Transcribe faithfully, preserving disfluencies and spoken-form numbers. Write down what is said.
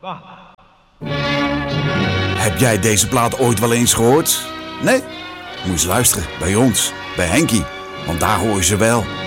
Heb jij deze plaat ooit wel eens gehoord? Nee? Moet je eens luisteren bij ons, bij Henkie, want daar hoor je ze wel.